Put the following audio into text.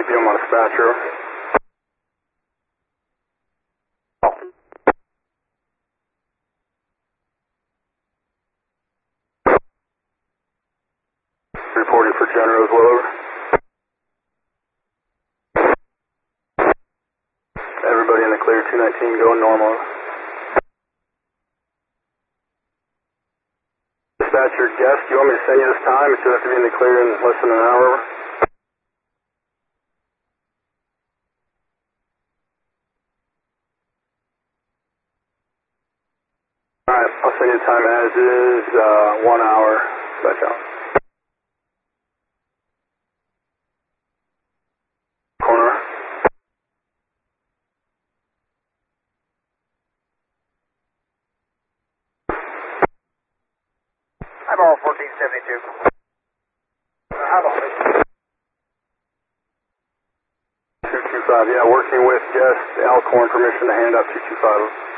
I'm on dispatcher. Reporting for General as well, over. Everybody in the clear, 219 going normal. Dispatcher, guest, do you want me to send you this time? It should have to be in the clear in less than an hour. Alright, I'll send you the time as is, 1 hour. Dispatch out. Corner. Eyeball 1472. Eyeball. 225, yeah, working with guest Alcorn, permission to hand out 225.